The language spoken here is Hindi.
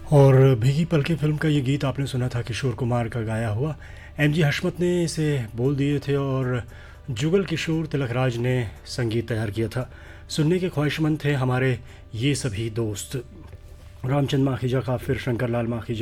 और भीगी पलकें फिल्म का ये गीत आपने सुना था किशोर कुमार का गाया हुआ। एमजी हशमत ने इसे बोल दिए थे और जुगल किशोर तिलकराज ने संगीत तैयार किया था। सुनने के ख्वाहिशमंद थे हमारे ये सभी दोस्त रामचंद माखीजा का, फिर शंकर लाल माखीजा